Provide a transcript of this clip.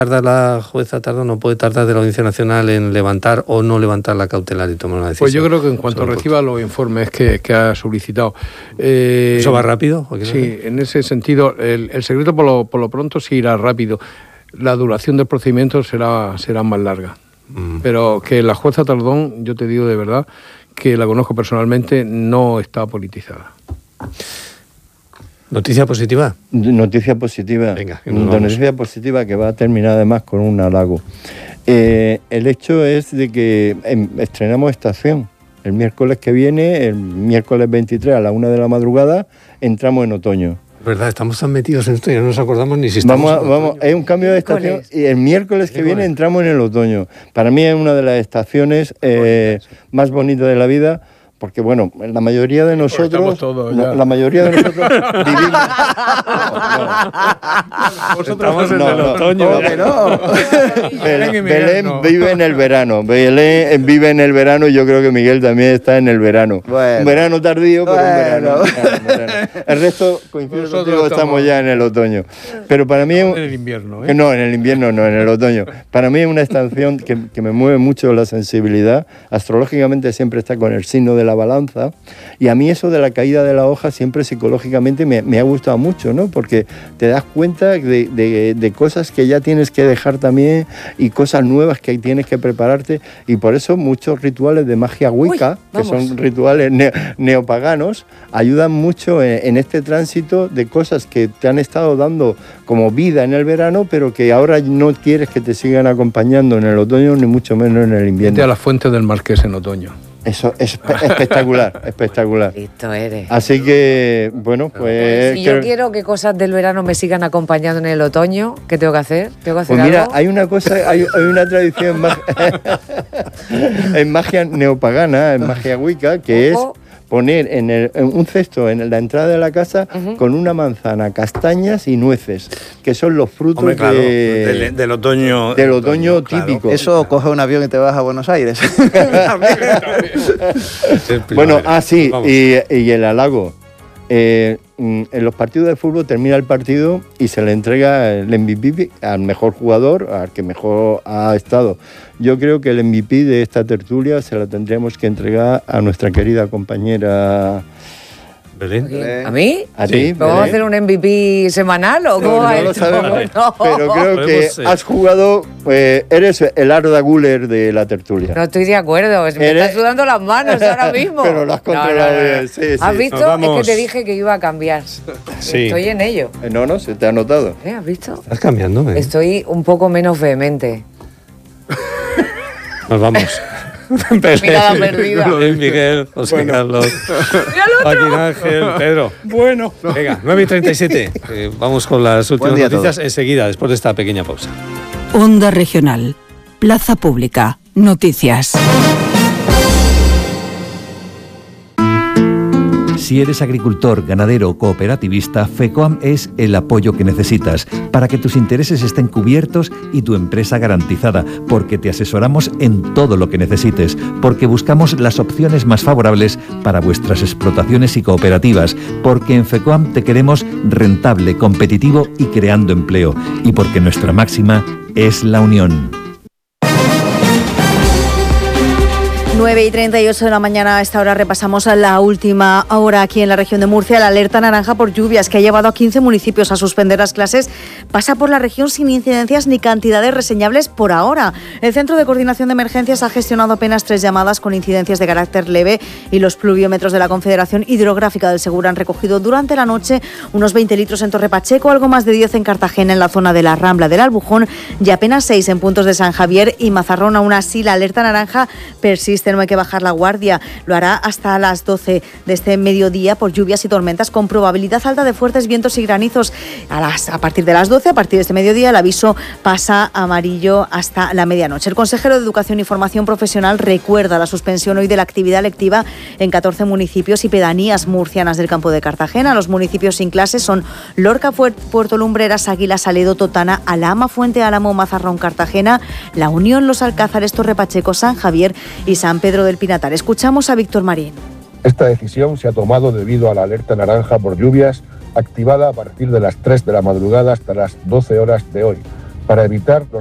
tarda la jueza, no puede tardar de la Audiencia Nacional en levantar o no levantar la cautelar y tomar una decisión? Pues yo creo que en cuanto reciba los informes que ha solicitado... ¿Eso va rápido? Sí, en ese sentido, el secreto por lo pronto sí irá rápido. La duración del procedimiento será más larga. Pero que la jueza Tardón, yo te digo de verdad, que la conozco personalmente, no está politizada. ¿Noticia positiva? Noticia positiva. Venga, noticia positiva que va a terminar además con un halago. El hecho es de que estrenamos estación. El miércoles que viene, el miércoles 23 a la 1 de la madrugada, entramos en otoño. ¿Verdad? Estamos tan metidos en esto y no nos acordamos ni si estamos vamos, es un cambio de estación y el miércoles que viene entramos en el otoño. Para mí es una de las estaciones más bonitas de la vida. Porque, bueno, la mayoría de nosotros... La mayoría de nosotros vivimos... Vosotros en el otoño. Belén vive en el verano. Belén vive en el verano y yo creo que Miguel también está en el verano. Bueno, un verano tardío, pero un verano. El resto, coincido contigo, estamos ya en el otoño. Pero para mí... En el invierno, ¿eh? No, en el invierno no, en el otoño. Para mí es una estación que me mueve mucho la sensibilidad. Astrológicamente siempre está con el signo de la balanza, y a mí eso de la caída de la hoja siempre psicológicamente me ha gustado mucho, ¿no? Porque te das cuenta de cosas que ya tienes que dejar también y cosas nuevas que tienes que prepararte, y por eso muchos rituales de magia wicca, que son rituales neopaganos, ayudan mucho en este tránsito de cosas que te han estado dando como vida en el verano, pero que ahora no quieres que te sigan acompañando en el otoño, ni mucho menos en el invierno. Vete a las fuentes del Marqués en otoño. Eso es espectacular, espectacular. Listo eres. Así que, bueno, pues... Si yo quiero que cosas del verano me sigan acompañando en el otoño, ¿qué tengo que hacer? ¿Tengo que hacer pues mira, algo? hay una cosa, hay una tradición en magia neopagana, en magia wicca, que es poner en un cesto en la entrada de la casa con una manzana, castañas y nueces, que son los frutos del otoño. Del otoño típico. Claro. Eso, coge un avión y te vas a Buenos Aires. Bueno, sí, y el halago. En los partidos de fútbol termina el partido y se le entrega el MVP al mejor jugador, al que mejor ha estado. Yo creo que el MVP de esta tertulia se la tendríamos que entregar a nuestra querida compañera... ¿Belén? ¿A mí? ¿A ti? ¿Vamos a hacer un MVP semanal o cómo va No lo esto? sabemos, No. pero creo que has jugado, eres el Arda Güler de la tertulia. No estoy de acuerdo, me están sudando las manos ahora mismo. Pero lo has controlado bien, sí. ¿Has visto? Es que te dije que iba a cambiar. Sí. Estoy en ello. No, se te ha notado. ¿Has visto? Estás cambiando, ¿eh? Estoy un poco menos vehemente. Nos vamos. Mirada perdida. Miguel, José Carlos, Joaquín Ángel, Pedro. Bueno. Venga, 9:37. Vamos con las últimas noticias enseguida, después de esta pequeña pausa. Onda Regional. Plaza Pública. Noticias. Si eres agricultor, ganadero o cooperativista, FECOAM es el apoyo que necesitas para que tus intereses estén cubiertos y tu empresa garantizada, porque te asesoramos en todo lo que necesites, porque buscamos las opciones más favorables para vuestras explotaciones y cooperativas, porque en FECOAM te queremos rentable, competitivo y creando empleo, y porque nuestra máxima es la unión. 9:38 de la mañana, a esta hora repasamos a la última hora aquí en la región de Murcia. La alerta naranja por lluvias que ha llevado a 15 municipios a suspender las clases pasa por la región sin incidencias ni cantidades reseñables por ahora. El Centro de Coordinación de Emergencias ha gestionado apenas 3 llamadas con incidencias de carácter leve y los pluviómetros de la Confederación Hidrográfica del Segura han recogido durante la noche unos 20 litros en Torre Pacheco, algo más de 10 en Cartagena, en la zona de la Rambla del Albujón, y apenas 6 en puntos de San Javier y Mazarrón. Aún así, la alerta naranja persiste. No hay que bajar la guardia. Lo hará hasta las 12 de este mediodía por lluvias y tormentas con probabilidad alta de fuertes vientos y granizos. A partir de las 12, a partir de este mediodía, el aviso pasa a amarillo hasta la medianoche. El consejero de Educación y Formación Profesional recuerda la suspensión hoy de la actividad lectiva en 14 municipios y pedanías murcianas del campo de Cartagena. Los municipios sin clases son Lorca, Puerto Lumbreras, Águila, Saledo, Totana, Alhama, Fuente Álamo, Mazarrón, Cartagena, La Unión, Los Alcázares, Torre Pacheco, San Javier y San Pedro del Pinatar. Escuchamos a Víctor Marín. Esta decisión se ha tomado debido a la alerta naranja por lluvias activada a partir de las 3 de la madrugada hasta las 12 horas de hoy. para evitar los